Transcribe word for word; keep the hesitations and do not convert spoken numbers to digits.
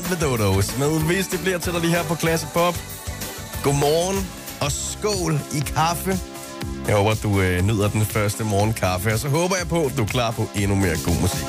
med Dodos. Men hvis det bliver til dig lige her på Classic Pop. Godmorgen og skål i kaffe. Jeg håber, at du øh, nyder den første morgenkaffe, og så håber jeg på, at du er klar på endnu mere god musik.